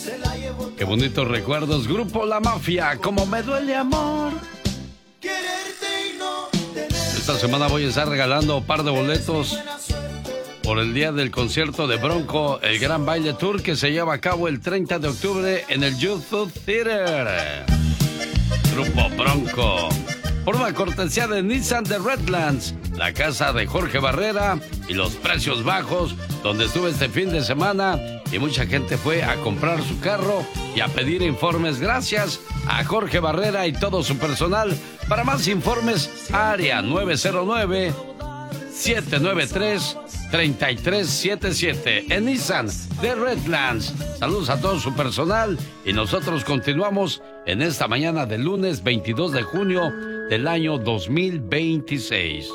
Qué bonitos recuerdos. Grupo La Mafia, como me duele amor. Esta semana voy a estar regalando un par de boletos por el día del concierto de Bronco, el Gran Baile Tour, que se lleva a cabo el 30 de octubre en el YouTube Theater. Grupo Bronco, por una cortesía de Nissan de Redlands, la casa de Jorge Barrera y los precios bajos, donde estuve este fin de semana y mucha gente fue a comprar su carro y a pedir informes. Gracias a Jorge Barrera y todo su personal. Para más informes, área 909-793-3377 en Nissan de Redlands. Saludos a todo su personal y nosotros continuamos en esta mañana del lunes 22 de junio del año 2026.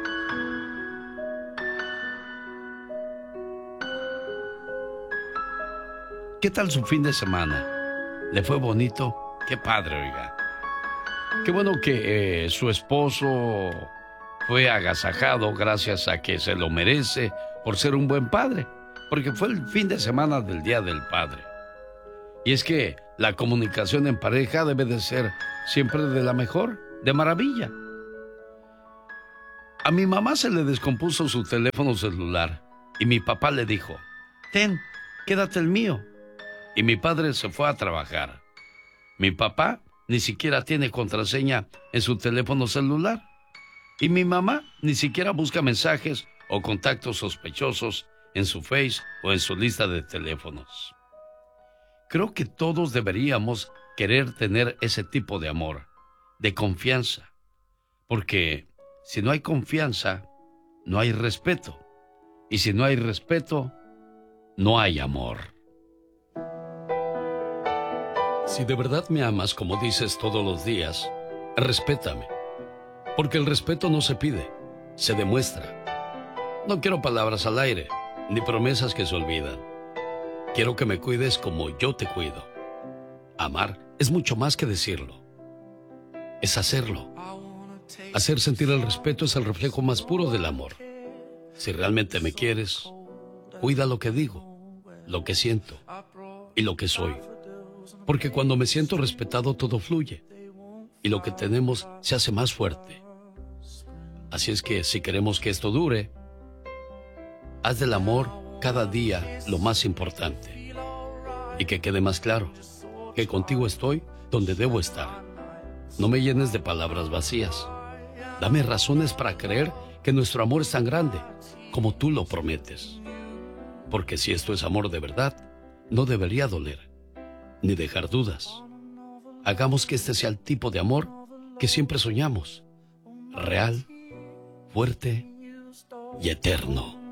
¿Qué tal su fin de semana? ¿Le fue bonito? Qué padre, oiga. Qué bueno que su esposo fue agasajado gracias a que se lo merece por ser un buen padre, porque fue el fin de semana del Día del Padre. Y es que la comunicación en pareja debe de ser siempre de la mejor, de maravilla. A mi mamá se le descompuso su teléfono celular y mi papá le dijo: ten, quédate el mío. Y mi padre se fue a trabajar. Mi papá ni siquiera tiene contraseña en su teléfono celular. Y mi mamá ni siquiera busca mensajes o contactos sospechosos en su Face o en su lista de teléfonos. Creo que todos deberíamos querer tener ese tipo de amor, de confianza. Porque si no hay confianza, no hay respeto. Y si no hay respeto, no hay amor. Si de verdad me amas como dices todos los días, respétame. Porque el respeto no se pide, se demuestra. No quiero palabras al aire, ni promesas que se olvidan. Quiero que me cuides como yo te cuido. Amar es mucho más que decirlo. Es hacerlo. Hacer sentir el respeto es el reflejo más puro del amor. Si realmente me quieres, cuida lo que digo, lo que siento y lo que soy. Porque cuando me siento respetado todo fluye y lo que tenemos se hace más fuerte. Así es que si queremos que esto dure, haz del amor cada día lo más importante. Y que quede más claro que contigo estoy donde debo estar. No me llenes de palabras vacías. Dame razones para creer que nuestro amor es tan grande como tú lo prometes. Porque si esto es amor de verdad, no debería doler, ni dejar dudas. Hagamos que este sea el tipo de amor que siempre soñamos. Real, fuerte y eterno.